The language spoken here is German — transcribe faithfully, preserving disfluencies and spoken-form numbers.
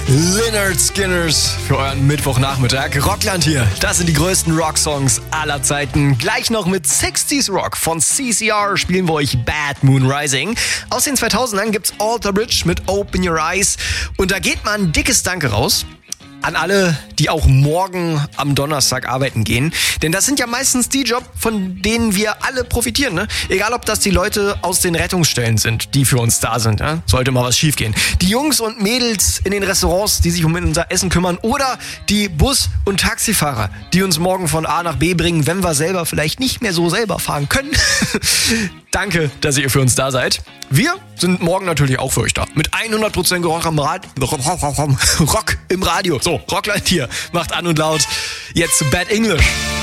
Lynyrd Skynyrd's für euren Mittwochnachmittag. Rockland hier. Das sind die größten Rocksongs aller Zeiten. Gleich noch mit sechziger Rock von C C R spielen wir euch Bad Moon Rising. Aus den zweitausendern gibt's Alter Bridge mit Open Your Eyes. Und da geht mal ein dickes Danke raus an alle, die auch morgen am Donnerstag arbeiten gehen. Denn das sind ja meistens die Jobs, von denen wir alle profitieren. Ne? Egal, ob das die Leute aus den Rettungsstellen sind, die für uns da sind. Ja? Sollte mal was schiefgehen. Die Jungs und Mädels in den Restaurants, die sich um unser Essen kümmern. Oder die Bus- und Taxifahrer, die uns morgen von A nach B bringen, wenn wir selber vielleicht nicht mehr so selber fahren können. Danke, dass ihr für uns da seid. Wir sind morgen natürlich auch für euch da. Mit hundert Prozent Rock im Radio. Rock im Radio. So, Rockland hier. Macht an und laut. Jetzt zu Bad English.